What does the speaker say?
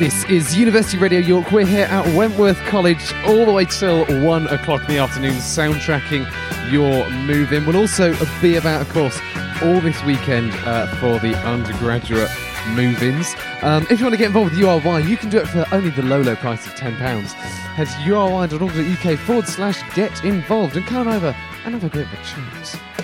This is University Radio York. We're here at Wentworth College all the way till 1 o'clock in the afternoon, soundtracking your move-in. We'll also be about, of course, all this weekend for the undergraduate move-ins. If you want to get involved with URY, you can do it for only the low price of £10. Head to uri.org.uk/get involved and come over and have a bit of a chat.